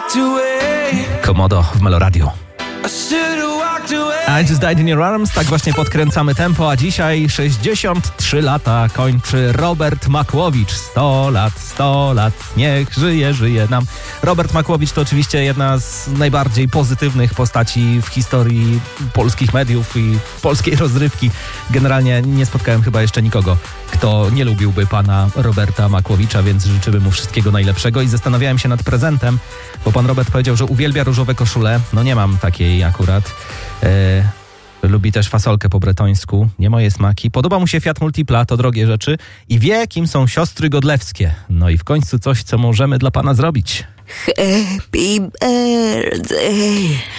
Komodo w Meloradiu. I just died in your arms. Tak właśnie podkręcamy tempo, a dzisiaj 63 lata kończy Robert Makłowicz. 100 lat, niech żyje nam. Robert Makłowicz to oczywiście jedna z najbardziej pozytywnych postaci w historii polskich mediów i polskiej rozrywki. Generalnie nie spotkałem chyba jeszcze nikogo, kto nie lubiłby pana Roberta Makłowicza, więc życzymy mu wszystkiego najlepszego i zastanawiałem się nad prezentem, bo pan Robert powiedział, że uwielbia różowe koszule. No nie mam takiej akurat. Lubi też fasolkę po bretońsku, nie moje smaki. Podoba mu się Fiat Multipla, to drogie rzeczy i wie, kim są siostry Godlewskie. No i w końcu coś, co możemy dla pana zrobić. Happy birthday